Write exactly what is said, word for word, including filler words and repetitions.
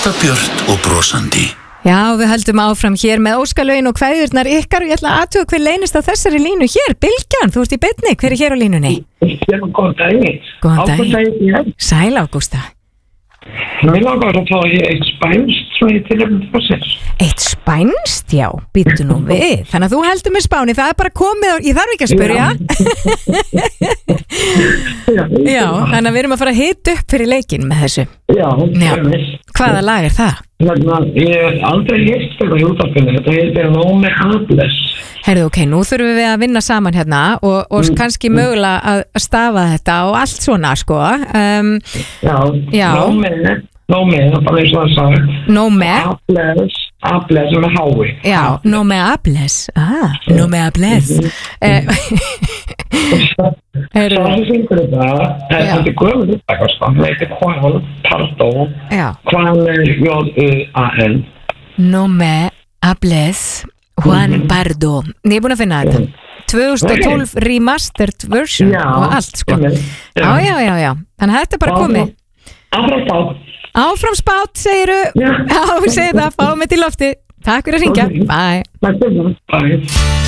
Alltaf björt og brosandi. Já, við höldum áfram hér með óskalögin og kveðjurnar ykkar og ég ætla að athuga hver leynist á þessari línu hér. Bylgjan, þú ert í beinni, hver er hér á línunni? Já, góðan daginn. Góðan daginn. Sæl Ágústa. Mér langar að fá ég eitt spænst svo ég til að mynda sér. Eitt spænst, já, býttu nú við. Þannig að þú heldur með spáni, það er bara komið og ég þarf ekki að spyrja. Já, já, þannig að við erum að fara að hita upp fyrir leikinn með þessu. Já, já. Hvaða lag er það? Þannig að ég er aldrei hitt þetta í útvarpinu, þetta heitir No Me Hapless. Herðu, ok, nú þurfum við að vinna saman hérna og, og mm. kannski mögulega að stafa þetta og allt svona, sko. Um, já, já, no me, no me, það er bara eins og það sagt. No me? Hapless, hapless með hái. Já, no me hapless, ah, no me hapless. Svo sem syngur þetta, þetta er gömur uppdækast, það heitir Juan Pardo, Juan J-U-A-N. No me hapless. Juan Pardo. Ég er búin að finna þetta. tvö þúsund og tólf remastered version já, og allt sko. Já, já, já, já. Þannig að þetta er bara komið. Áfram spát. Áfram spát, segiru. Já, segir það. Fáum við til lofti. Takk fyrir að hringja. Bye. Bye.